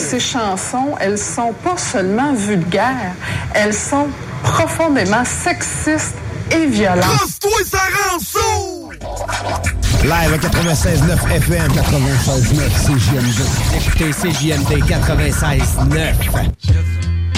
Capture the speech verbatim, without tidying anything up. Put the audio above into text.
ces chansons, elles sont pas seulement vulgaires, elles sont profondément sexistes et violentes. Crosse-toi sa rançon! Live à quatre-vingt-seize neuf F M, quatre-vingt-seize neuf C J M D. Écoutez C J M D quatre-vingt-seize neuf.